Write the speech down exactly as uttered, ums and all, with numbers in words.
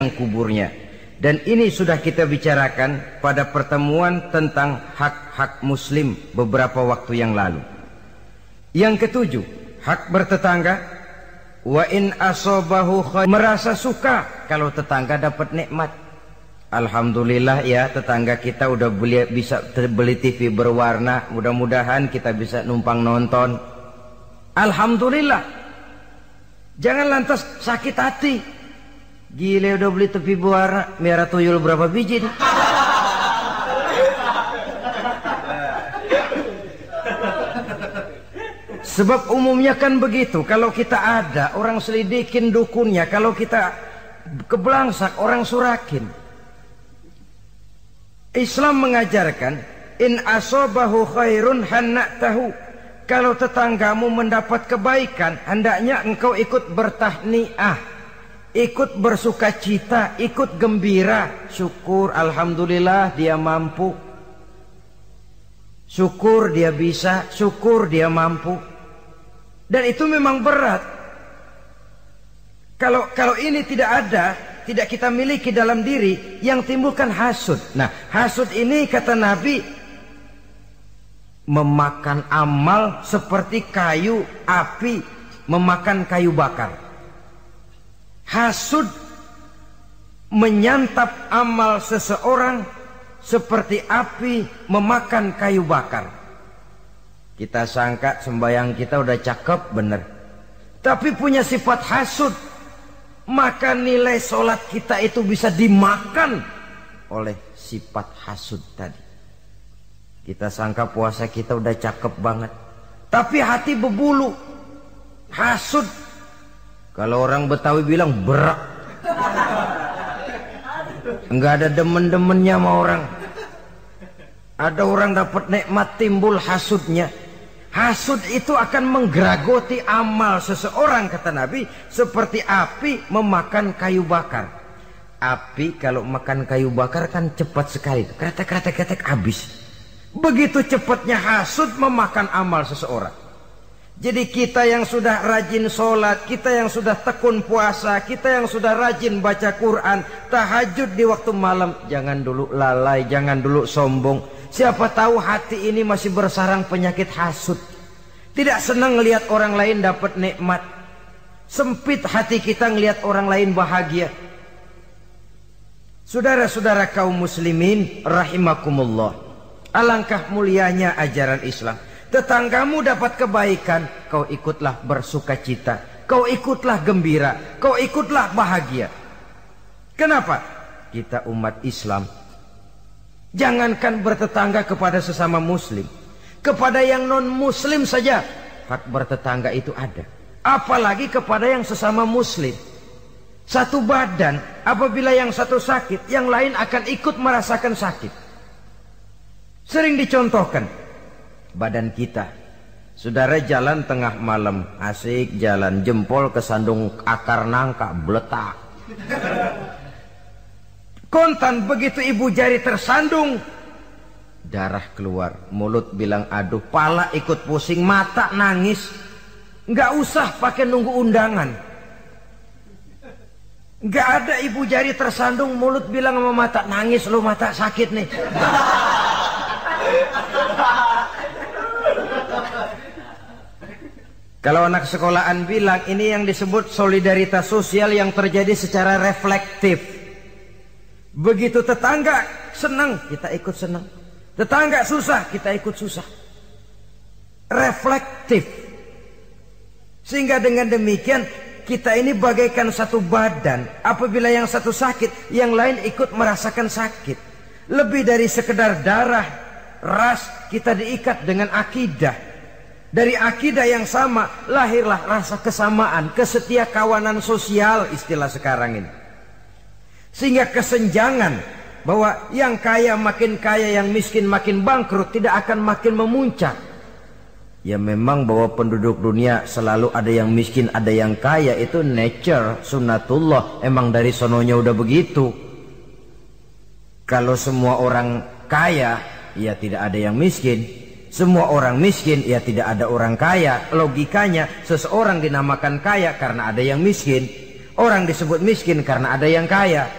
kuburnya. Dan ini sudah kita bicarakan pada pertemuan tentang hak-hak muslim beberapa waktu yang lalu. Yang ketujuh, hak bertetangga. Wa in asobahu khair, merasa suka kalau tetangga dapat nikmat. Alhamdulillah ya, tetangga kita udah beli, bisa beli T V berwarna, mudah-mudahan kita bisa numpang nonton. Alhamdulillah. Jangan lantas sakit hati. Gile udah beli T V berwarna, merah tuyul berapa biji nih? Sebab umumnya kan begitu. Kalau kita ada, orang selidikin dukunnya. Kalau kita kebelangsak, orang surakin. Islam mengajarkan, in asobahu khairun hanna'tahu. Kalau tetanggamu mendapat kebaikan, hendaknya engkau ikut bertahniah, ikut bersuka cita, ikut gembira. Syukur, alhamdulillah dia mampu. Syukur dia bisa, syukur dia mampu. Dan itu memang berat. Kalau kalau ini tidak ada, tidak kita miliki dalam diri, yang timbulkan hasud. Nah, hasud ini kata Nabi memakan amal seperti kayu api memakan kayu bakar. Hasud menyantap amal seseorang seperti api memakan kayu bakar. Kita sangka sembahyang kita udah cakep bener, tapi punya sifat hasud, maka nilai sholat kita itu bisa dimakan oleh sifat hasud tadi. Kita sangka puasa kita udah cakep banget, tapi hati berbulu, hasud. Kalau orang Betawi bilang berak, enggak ada demen-demennya sama orang. Ada orang dapat nikmat, timbul hasudnya. Hasud itu akan menggeragoti amal seseorang, kata Nabi, seperti api memakan kayu bakar. Api kalau makan kayu bakar kan cepat sekali, kretek-kretek-kretek habis. Begitu cepatnya hasud memakan amal seseorang. Jadi kita yang sudah rajin sholat, kita yang sudah tekun puasa, kita yang sudah rajin baca Quran, tahajud di waktu malam, jangan dulu lalai, jangan dulu sombong. Siapa tahu hati ini masih bersarang penyakit hasud. Tidak senang melihat orang lain dapat nikmat. Sempit hati kita melihat orang lain bahagia. Saudara-saudara kaum muslimin rahimakumullah, alangkah mulianya ajaran Islam. Tetanggamu dapat kebaikan, kau ikutlah bersuka cita, kau ikutlah gembira, kau ikutlah bahagia. Kenapa? Kita umat Islam, jangankan bertetangga kepada sesama muslim, kepada yang non muslim saja hak bertetangga itu ada, apalagi kepada yang sesama muslim. Satu badan, apabila yang satu sakit, yang lain akan ikut merasakan sakit. Sering dicontohkan, badan kita, saudara jalan tengah malam, asik jalan, jempol kesandung akar nangka, beletak. Kontan begitu ibu jari tersandung, darah keluar, mulut bilang aduh, pala ikut pusing, mata nangis. Nggak usah pakai nunggu undangan. Nggak ada ibu jari tersandung, mulut bilang sama mata, nangis lu, mata sakit nih. Kalau anak sekolahan bilang, ini yang disebut solidaritas sosial yang terjadi secara reflektif. Begitu tetangga senang, kita ikut senang. Tetangga susah, kita ikut susah. Reflektif. Sehingga dengan demikian kita ini bagaikan satu badan. Apabila yang satu sakit, yang lain ikut merasakan sakit. Lebih dari sekedar darah, ras, kita diikat dengan akidah. Dari akidah yang sama lahirlah rasa kesamaan, kesetiakawanan sosial istilah sekarang ini. Sehingga kesenjangan bahwa yang kaya makin kaya, yang miskin makin bangkrut tidak akan makin memuncak. Ya memang bahwa penduduk dunia selalu ada yang miskin, ada yang kaya, itu nature, sunnatullah, emang dari sononya udah begitu. Kalau semua orang kaya, ya tidak ada yang miskin. Semua orang miskin, ya tidak ada orang kaya. Logikanya seseorang dinamakan kaya karena ada yang miskin. Orang disebut miskin karena ada yang kaya.